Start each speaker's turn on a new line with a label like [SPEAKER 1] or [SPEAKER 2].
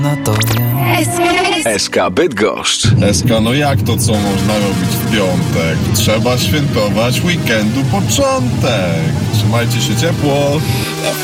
[SPEAKER 1] Na to nie.
[SPEAKER 2] SK Bydgoszcz.
[SPEAKER 3] SK, no jak to co można robić w piątek? Trzeba świętować weekendu początek. Trzymajcie się ciepło.